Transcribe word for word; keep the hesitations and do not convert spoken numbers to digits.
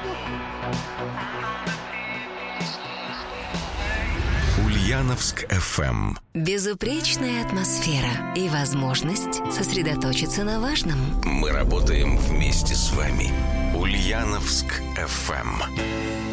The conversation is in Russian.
Ульяновск эф эм. Безупречная атмосфера и возможность сосредоточиться на важном. Мы работаем вместе с вами. Ульяновск эф эм.